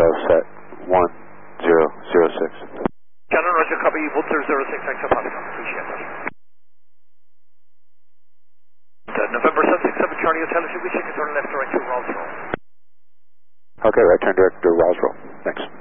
set 1006. Cannon, Roger, copy 1006, thanks for passing on, appreciate that. November 767 Charlie Hotel, should we check it on left direct to Roswell? Okay, right turn direct to Roswell. Thanks.